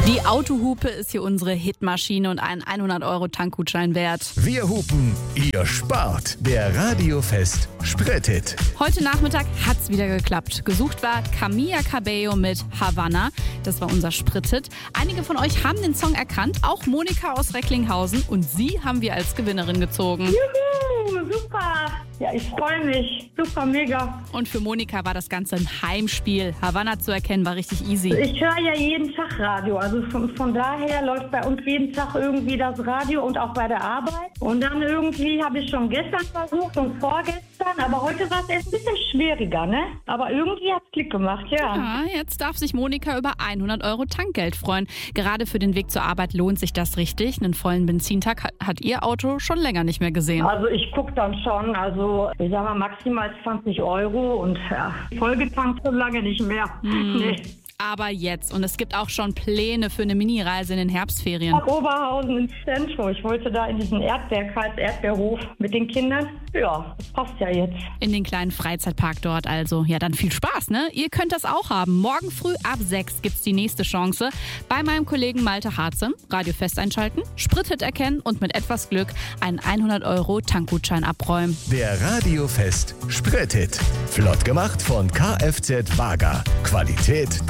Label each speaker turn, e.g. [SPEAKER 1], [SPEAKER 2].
[SPEAKER 1] Die Autohupe ist hier unsere Hitmaschine und einen 100-Euro-Tankgutschein wert.
[SPEAKER 2] Wir hupen, ihr spart. Der Radiofest Sprit-Hit.
[SPEAKER 1] Heute Nachmittag hat's wieder geklappt. Gesucht war Camila Cabello mit Havanna. Das war unser Sprit-Hit. Einige von euch haben den Song erkannt, auch Monika aus Recklinghausen. Und sie haben wir als Gewinnerin gezogen.
[SPEAKER 3] Juhu, super. Ja, ich freue mich. Super, mega.
[SPEAKER 1] Und für Monika war das Ganze ein Heimspiel. Havanna zu erkennen war richtig easy.
[SPEAKER 3] Ich höre ja jeden Tag Radio. Also von daher läuft bei uns jeden Tag irgendwie das Radio und auch bei der Arbeit. Und dann irgendwie habe ich schon gestern versucht und vorgestern. Aber heute war es erst ein bisschen schwieriger, ne? Aber irgendwie hat es Klick gemacht, ja.
[SPEAKER 1] Ja, jetzt darf sich Monika über 100 Euro Tankgeld freuen. Gerade für den Weg zur Arbeit lohnt sich das richtig. Einen vollen Benzintag hat ihr Auto schon länger nicht mehr gesehen.
[SPEAKER 3] Also ich gucke dann schon, also ich sag mal maximal 20 Euro und ja, vollgetankt schon lange nicht mehr. Nee.
[SPEAKER 1] Aber jetzt. Und es gibt auch schon Pläne für eine Mini-Reise in den Herbstferien.
[SPEAKER 3] Nach Oberhausen ins Zentrum. Ich wollte da in diesen Erdbeerkreis, Erdbeerhof mit den Kindern. Ja, das passt ja jetzt.
[SPEAKER 1] In den kleinen Freizeitpark dort also. Ja, dann viel Spaß, ne? Ihr könnt das auch haben. Morgen früh ab 6 gibt's die nächste Chance. Bei meinem Kollegen Malte Harze. Radiofest einschalten, Sprit-Hit erkennen und mit etwas Glück einen 100 Euro Tankgutschein abräumen.
[SPEAKER 2] Der Radiofest Sprit-Hit. Flott gemacht von Kfz Wager. Qualität